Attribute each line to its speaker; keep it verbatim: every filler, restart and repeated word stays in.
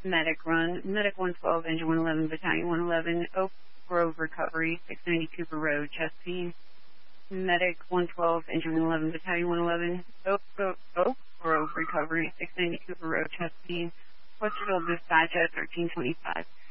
Speaker 1: Medic Run, Medic one twelve, Engine one eleven, Battalion one eleven, Oak Grove Recovery, six ninety Cooper Road, Chesapeake. Medic one twelve, Engine one eleven, Battalion one eleven, Oak, Oak, Oak Grove Recovery, six ninety Cooper Road, Chesapeake. Hospital Dispatch at thirteen twenty-five.